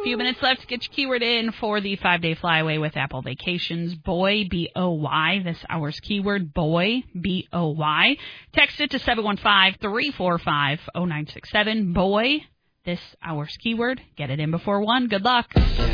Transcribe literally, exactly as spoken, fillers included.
Few minutes left to get your keyword in for the five-day flyaway with Apple Vacations. Boy, B O Y, this hour's keyword, boy, B O Y. Text it to seven one five, three four five, zero nine six seven. Boy, this hour's keyword. Get it in before one. Good luck.